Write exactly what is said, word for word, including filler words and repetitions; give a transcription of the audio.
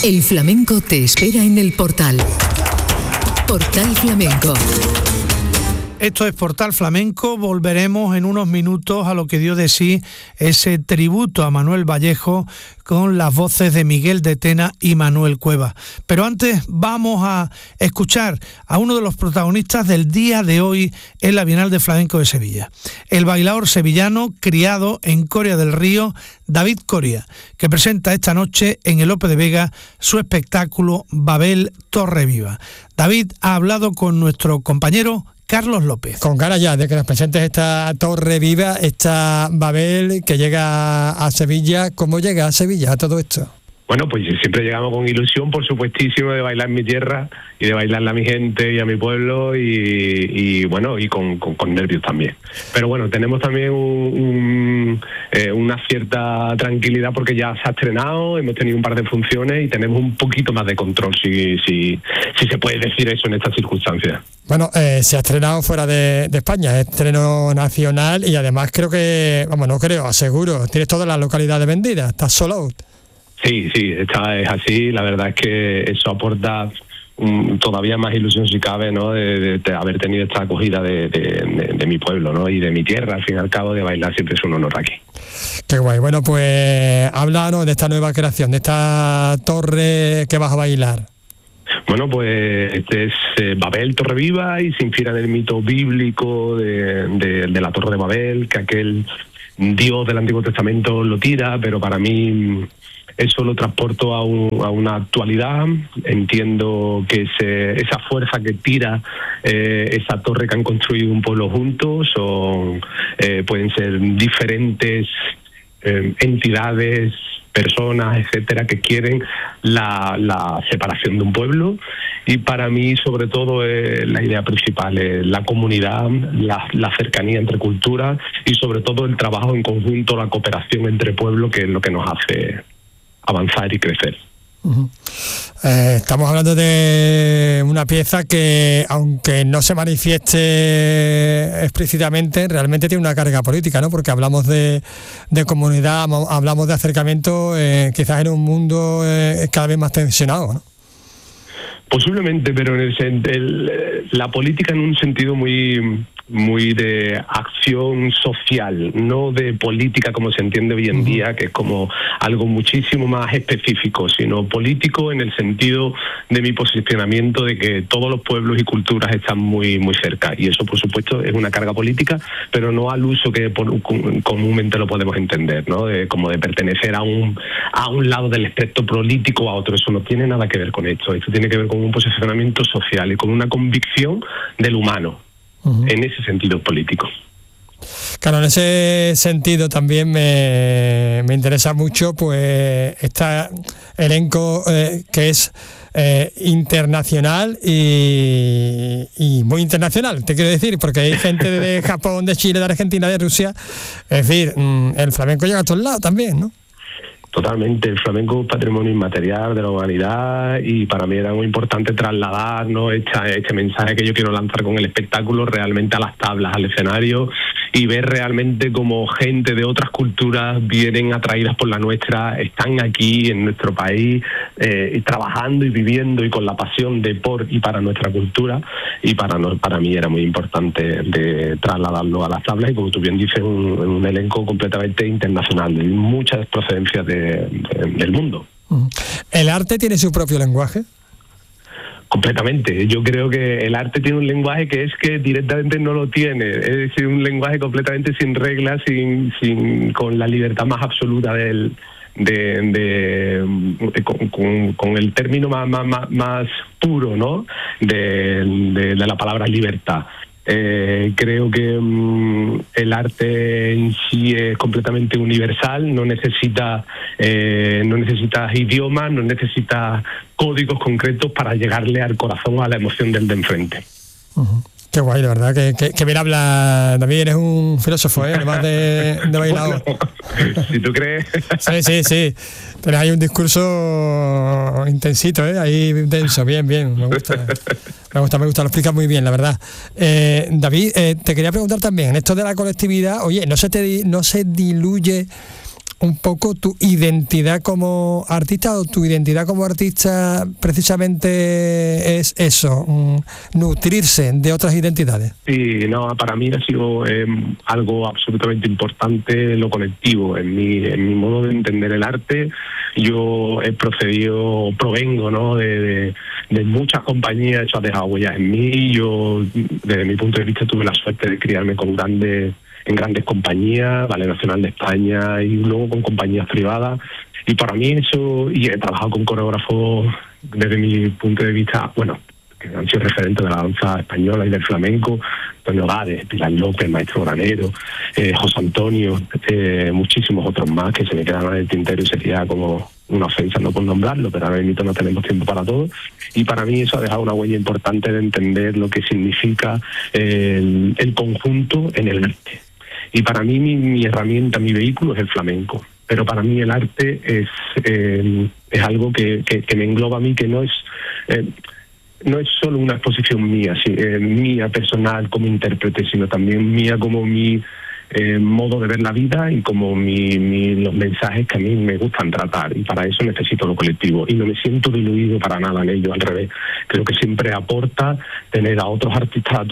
El flamenco te espera en el Portal. Portal Flamenco. Esto es Portal Flamenco. Volveremos en unos minutos a lo que dio de sí ese tributo a Manuel Vallejo con las voces de Miguel de Tena y Manuel Cuevas. Pero antes vamos a escuchar a uno de los protagonistas del día de hoy en la Bienal de Flamenco de Sevilla. El bailaor sevillano criado en Coria del Río, David Coria, que presenta esta noche en el Lope de Vega su espectáculo Babel Torreviva. David ha hablado con nuestro compañero Carlos López. Con ganas ya de que nos presentes esta Torre Viva, esta Babel que llega a Sevilla. ¿Cómo llega a Sevilla a todo esto? Bueno, pues siempre llegamos con ilusión, por supuestísimo, de bailar en mi tierra y de bailarle a mi gente y a mi pueblo y, y bueno, y con, con, con nervios también. Pero bueno, tenemos también un, un, eh, una cierta tranquilidad porque ya se ha estrenado, hemos tenido un par de funciones y tenemos un poquito más de control, si, si, si se puede decir eso en estas circunstancias. Bueno, eh, se ha estrenado fuera de, de España, es estreno nacional y además creo que, vamos, no creo, aseguro, tienes todas las localidades vendidas, estás sold out. Sí, sí, esta es así. La verdad es que eso aporta um, todavía más ilusión, si cabe, ¿no? De, de, de haber tenido esta acogida de, de, de, de mi pueblo, ¿no? Y de mi tierra. Al fin y al cabo, de bailar siempre es un honor aquí. Qué guay. Bueno, pues háblanos de esta nueva creación, de esta torre que vas a bailar. Bueno, pues este es eh, Babel Torreviva y se inspira en el mito bíblico de, de, de la Torre de Babel, que aquel Dios del Antiguo Testamento lo tira, pero para mí eso lo transporto a, un, a una actualidad. Entiendo que ese, esa fuerza que tira eh, esa torre que han construido un pueblo juntos, o eh, pueden ser diferentes eh, entidades, personas, etcétera, que quieren la, la separación de un pueblo. Y para mí, sobre todo, eh, la idea principal es la comunidad, la, la cercanía entre culturas y sobre todo el trabajo en conjunto, la cooperación entre pueblos, que es lo que nos hace avanzar y crecer. Uh-huh. Eh, estamos hablando de una pieza que, aunque no se manifieste explícitamente, realmente tiene una carga política, ¿no? Porque hablamos de, de comunidad, hablamos de acercamiento, eh, quizás en un mundo eh, cada vez más tensionado, ¿no? Posiblemente, pero en el, el, la política en un sentido muy muy de acción social, no de política como se entiende hoy en uh-huh. día, que es como algo muchísimo más específico, sino político en el sentido de mi posicionamiento de que todos los pueblos y culturas están muy muy cerca, y eso por supuesto es una carga política, pero no al uso que por, comúnmente lo podemos entender, ¿no? De, como de pertenecer a un a un lado del espectro político o a otro. Eso no tiene nada que ver con esto. Esto tiene que ver con un posicionamiento social y con una convicción del humano. Uh-huh. En ese sentido político. Claro, en ese sentido también me, me interesa mucho pues este elenco eh, que es eh, internacional y, y muy internacional, te quiero decir, porque hay gente de Japón, de Chile, de Argentina, de Rusia. Es decir, el flamenco llega a todos lados también, ¿no? Totalmente, el flamenco es patrimonio inmaterial de la humanidad y para mí era muy importante trasladar, ¿no? este, este mensaje que yo quiero lanzar con el espectáculo realmente a las tablas, al escenario, y ver realmente cómo gente de otras culturas vienen atraídas por la nuestra, están aquí en nuestro país eh, trabajando y viviendo y con la pasión de por y para nuestra cultura, y para, no, para mí era muy importante de trasladarlo a las tablas y, como tú bien dices, un, un elenco completamente internacional, de muchas procedencias de del mundo. ¿El arte tiene su propio lenguaje? Completamente. Yo creo que el arte tiene un lenguaje que es que directamente no lo tiene. Es decir, un lenguaje completamente sin reglas, sin, sin con la libertad más absoluta del de, de, de con, con, con el término más, más, más puro, ¿no? De, de, de la palabra libertad. Eh, creo que um, el arte en sí es completamente universal, no necesita eh, no necesitas idiomas, no necesitas códigos concretos para llegarle al corazón o a la emoción del de enfrente. Uh-huh. Qué guay, de verdad, que, que, que bien habla. También eres un filósofo, ¿eh? Además de, de bailador. Bueno, si tú crees. Sí, sí, sí. Tienes ahí un discurso intensito, ¿eh? Ahí denso, bien, bien. Me gusta, me gusta, me gusta. Lo explicas muy bien, la verdad. Eh, David, eh, te quería preguntar también, en esto de la colectividad, oye, ¿no se te no se diluye un poco tu identidad como artista, o tu identidad como artista precisamente es eso, nutrirse de otras identidades. Sí, no, para mí ha sido eh, algo absolutamente importante lo colectivo. En mi, en mi modo de entender el arte, yo he procedido, provengo, ¿no?, de, de, de muchas compañías, eso ha dejado huellas en mí. Yo, desde mi punto de vista, tuve la suerte de criarme con grandes en grandes compañías, Ballet Nacional de España y luego con compañías privadas. Y para mí eso, y he trabajado con coreógrafos desde mi punto de vista, bueno, que han sido referentes de la danza española y del flamenco, Antonio Gades, Pilar López, Maestro Granero, eh, José Antonio, eh, muchísimos otros más que se me quedan en el tintero y sería como una ofensa no por nombrarlo, pero ahora mismo no tenemos tiempo para todo. Y para mí eso ha dejado una huella importante de entender lo que significa el, el conjunto en el arte. Y para mí mi, mi herramienta, mi vehículo es el flamenco. Pero para mí el arte es eh, es algo que, que, que me engloba a mí, que no es eh, no es solo una exposición mía, sí, eh, mía personal como intérprete, sino también mía como mi eh, modo de ver la vida y como mi, mi, los mensajes que a mí me gustan tratar. Y para eso necesito lo colectivo. Y no me siento diluido para nada en ello, al revés. Creo que siempre aporta tener a otros artistas